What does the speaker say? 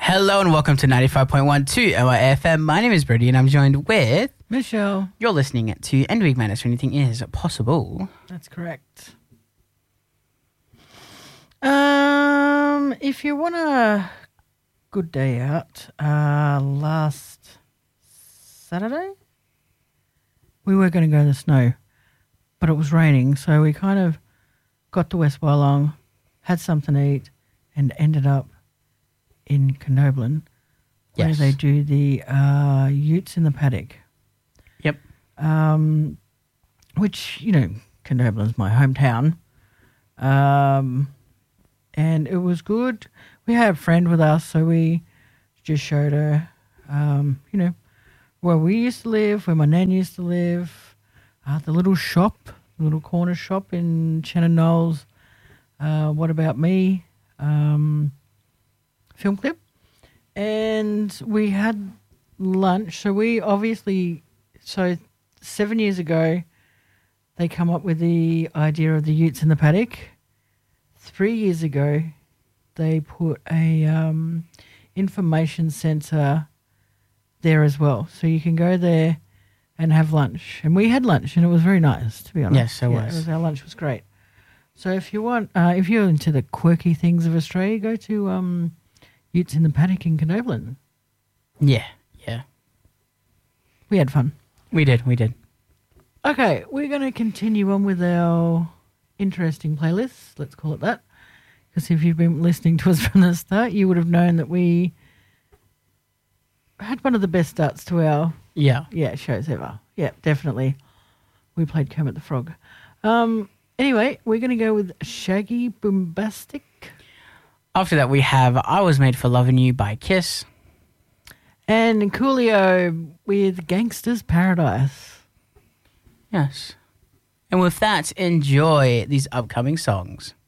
Hello and welcome to 95.12 LIFM. My name is Brady and I'm joined with Michelle. You're listening to End Week Madness, where anything is possible. That's correct. If you want a good day out, last Saturday, we were going to go in the snow, but it was raining, so we kind of got to West Wyalong, had something to eat, and ended up in Condoblin, where Yes. they do the Utes in the Paddock. Yep. Which, you know, Condoblin's my hometown. And it was good. We had a friend with us, so we just showed her, you know, where we used to live, where my nan used to live, the little shop, the little corner shop in Shannon Knowles. What About Me? Film clip. And we had lunch. So we obviously, 7 years ago, they come up with the idea of the Utes in the Paddock. 3 years ago, they put a information centre there as well. So you can go there and have lunch. And we had lunch, and it was very nice, to be honest. Yes, it was. Our lunch was great. So if you want, if you're into the quirky things of Australia, go to Utes in the Paddock in Condoblin. Yeah. We had fun. We did. Okay, we're going to continue on with our interesting playlist, let's call it that. Because if you've been listening to us from the start, you would have known that we had one of the best starts to our shows ever. Yeah, definitely. We played Kermit the Frog. Anyway, we're going to go with Shaggy Boombastic. After that, we have I Was Made for Loving You by Kiss. And Coolio with Gangster's Paradise. Yes. And with that, enjoy these upcoming songs.